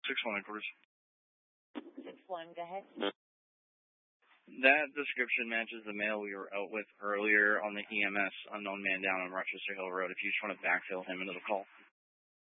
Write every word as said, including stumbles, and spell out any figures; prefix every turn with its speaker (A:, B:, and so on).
A: six one, headquarters.
B: six one, go ahead.
A: That description matches the male we were out with earlier on the E M S, unknown man down on Rochester Hill Road. If you just want to backfill him into the call.